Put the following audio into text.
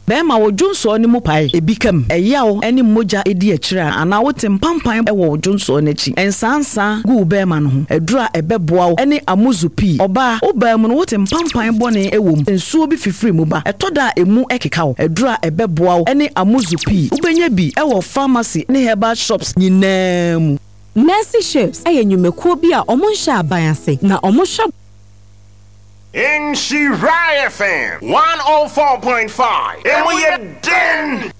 bema wo dwonso ne mu pae ebikam eyawo ene moja edi akira ana wote mpampan wo dwonso n'achi ensansa gu bema no ho edura ebeboa wo ene amuzupi oba oba mu no wote mpampan bone ewom ensuo bi fifiri mu ba etoda emu ekeka wo edura ebeboa wo ene amuzupi ubenya bi ewo pharmacy ne herbal shops nyinam Mercy Ships enyumekuo bi a omonsha abayase na omosha in Shiraya FM 104.5 and we are done.